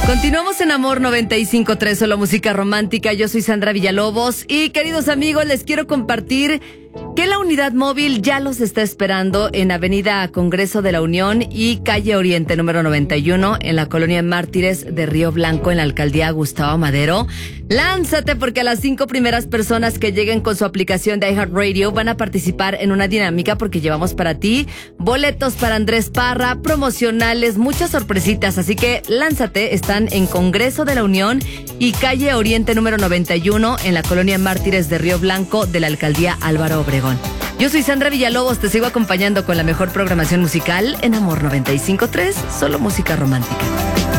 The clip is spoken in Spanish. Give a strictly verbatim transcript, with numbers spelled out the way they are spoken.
Continuamos en Amor noventa y cinco punto tres, solo música romántica. Yo soy Sandra Villalobos y, queridos amigos, les quiero compartir que la unidad móvil ya los está esperando en Avenida Congreso de la Unión y Calle Oriente número noventa y uno en la colonia Mártires de Río Blanco, en la alcaldía Gustavo Madero. Lánzate, porque a las cinco primeras personas que lleguen con su aplicación de iHeartRadio van a participar en una dinámica, porque llevamos para ti boletos para Andrés Parra, promocionales, muchas sorpresitas. Así que lánzate, están en Congreso de la Unión y Calle Oriente número noventa y uno en la colonia Mártires de Río Blanco de la alcaldía Álvaro Obregón. Yo soy Sandra Villalobos, te sigo acompañando con la mejor programación musical en Amor noventa y cinco punto tres, solo música romántica.